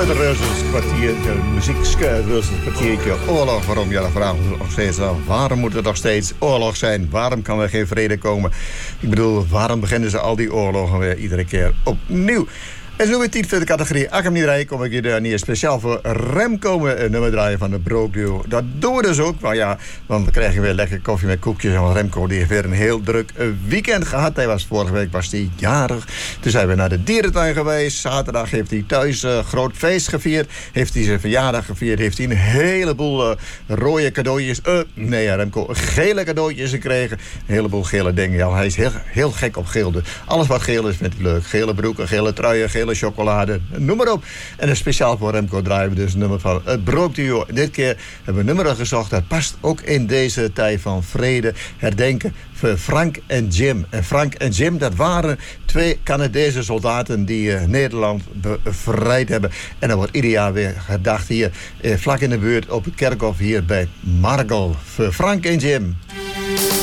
Kwartiertje oorlog. Waarom? Ja, dan vragen we nog steeds af. Waarom moet er nog steeds oorlog zijn? Waarom kan er geen vrede komen? Ik bedoel, waarom beginnen ze al die oorlogen weer iedere keer opnieuw? En zo weer tijd voor de categorie Akkermierij kom ik hier niet speciaal voor Remco een nummer draaien van de Brookduo. Dat doen we dus ook. Maar ja, want we krijgen weer lekker koffie met koekjes. En Remco die heeft weer een heel druk weekend gehad. Vorige week was hij jarig. Toen zijn we naar de dierentuin geweest. Zaterdag heeft hij thuis een groot feest gevierd. Heeft hij zijn verjaardag gevierd. Heeft hij een heleboel rode cadeautjes. Remco, gele cadeautjes gekregen. Een heleboel gele dingen. Ja, hij is heel gek op geel. Alles wat geel is vindt hij leuk. Gele broeken, gele truien, gele chocolade, noem maar op. En speciaal voor Remco draaien we dus een nummer van het Brookduo. Dit keer hebben we een nummer gezocht. Dat past ook in deze tijd van vrede, herdenken voor Frank en Jim. En Frank en Jim, dat waren 2 Canadese soldaten die Nederland bevrijd hebben. En dat wordt ieder jaar weer gedacht hier vlak in de buurt op het kerkhof hier bij Margel. Voor Frank en Jim.